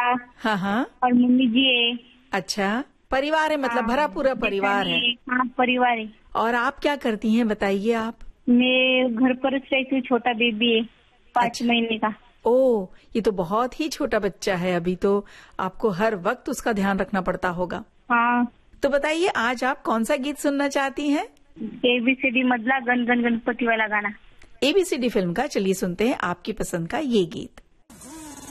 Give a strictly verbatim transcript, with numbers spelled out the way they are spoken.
हाँ हाँ। और मम्मी जी है। अच्छा, परिवार है, मतलब भरा पूरा परिवार है। हाँ, परिवार है। और आप क्या करती हैं, बताइए आप। मैं घर पर रहती हूँ, छोटा बेबी है पाँच अच्छा। महीने का। ओ, ये तो बहुत ही छोटा बच्चा है अभी, तो आपको हर वक्त उसका ध्यान रखना पड़ता होगा। हाँ। तो बताइए, आज आप कौन सा गीत सुनना चाहती हैं? एबीसीडी मधला गण गण गणपति वाला गाना। एबीसीडी फिल्म का, चलिए सुनते हैं आपकी पसंद का ये गीत।